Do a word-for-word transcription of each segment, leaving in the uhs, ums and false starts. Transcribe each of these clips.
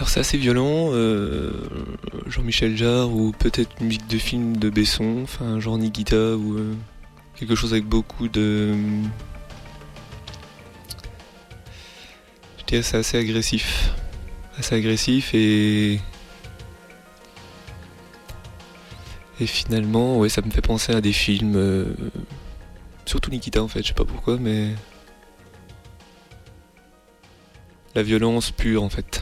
Alors c'est assez violent, euh, Jean-Michel Jarre ou peut-être une musique de film de Besson, enfin genre Nikita ou euh, quelque chose avec beaucoup de... Je dirais que c'est assez agressif. Assez agressif et... Et finalement, ouais, ça me fait penser à des films... Euh... Surtout Nikita en fait, je sais pas pourquoi, mais... La violence pure en fait.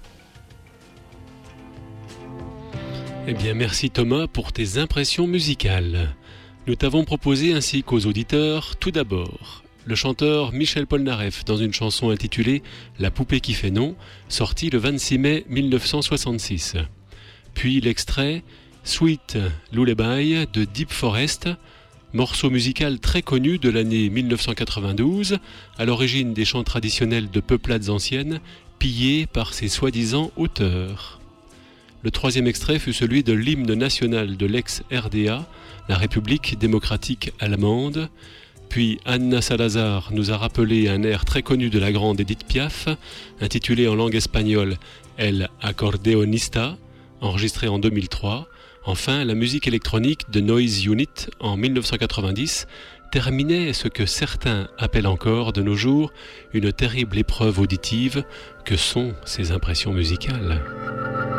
Eh bien, merci Thomas pour tes impressions musicales. Nous t'avons proposé ainsi qu'aux auditeurs, tout d'abord, le chanteur Michel Polnareff dans une chanson intitulée « La poupée qui fait non », sortie le vingt-six mai mille neuf cent soixante-six. Puis l'extrait « Sweet Lullaby » de Deep Forest, morceau musical très connu de l'année mille neuf cent quatre-vingt-douze, à l'origine des chants traditionnels de peuplades anciennes, pillés par ses soi-disant auteurs. Le troisième extrait fut celui de l'hymne national de l'ex-R D A, la République démocratique allemande. Puis Anna Salazar nous a rappelé un air très connu de la grande Edith Piaf, intitulé en langue espagnole El Acordeonista, enregistré en deux mille trois. Enfin, la musique électronique de Noise Unit en mille neuf cent quatre-vingt-dix terminait ce que certains appellent encore de nos jours une terrible épreuve auditive que sont ces impressions musicales.